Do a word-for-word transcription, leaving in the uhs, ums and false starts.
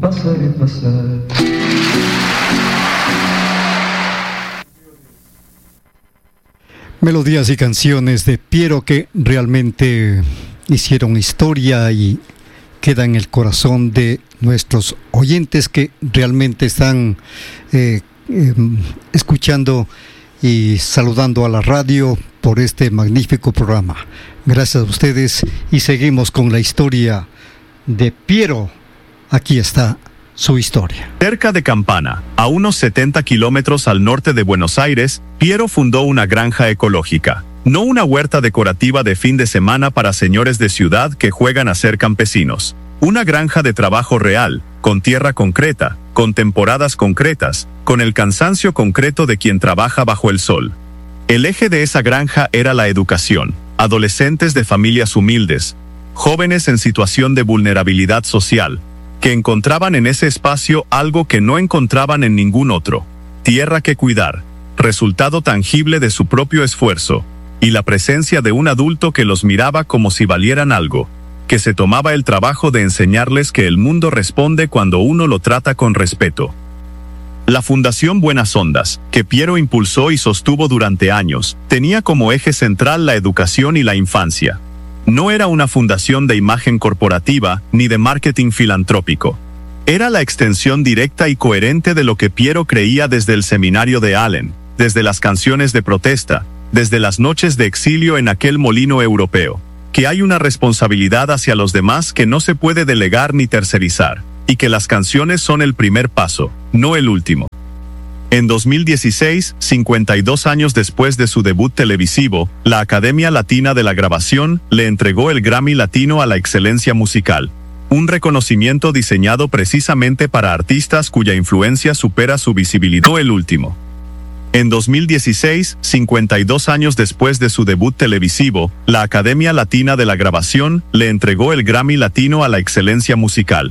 pasar y pasar. Melodías y canciones de Piero que realmente hicieron historia y queda en el corazón de nuestros oyentes que realmente están eh, eh, escuchando y saludando a la radio por este magnífico programa. Gracias a ustedes y seguimos con la historia de Piero. Aquí está su historia. Cerca de Campana, a unos setenta kilómetros al norte de Buenos Aires, Piero fundó una granja ecológica. No una huerta decorativa de fin de semana para señores de ciudad que juegan a ser campesinos. Una granja de trabajo real, con tierra concreta, con temporadas concretas, con el cansancio concreto de quien trabaja bajo el sol. El eje de esa granja era la educación. Adolescentes de familias humildes, jóvenes en situación de vulnerabilidad social, que encontraban en ese espacio algo que no encontraban en ningún otro: tierra que cuidar, resultado tangible de su propio esfuerzo, y la presencia de un adulto que los miraba como si valieran algo, que se tomaba el trabajo de enseñarles que el mundo responde cuando uno lo trata con respeto. La Fundación Buenas Ondas, que Piero impulsó y sostuvo durante años, tenía como eje central la educación y la infancia. No era una fundación de imagen corporativa ni de marketing filantrópico. Era la extensión directa y coherente de lo que Piero creía desde el seminario de Allen, desde las canciones de protesta, desde las noches de exilio en aquel molino europeo, que hay una responsabilidad hacia los demás que no se puede delegar ni tercerizar, y que las canciones son el primer paso, no el último. En dos mil dieciséis, cincuenta y dos años después de su debut televisivo, la Academia Latina de la Grabación le entregó el Grammy Latino a la excelencia musical, un reconocimiento diseñado precisamente para artistas cuya influencia supera su visibilidad, no el último. En dos mil dieciséis, cincuenta y dos años después de su debut televisivo, la Academia Latina de la Grabación le entregó el Grammy Latino a la excelencia musical,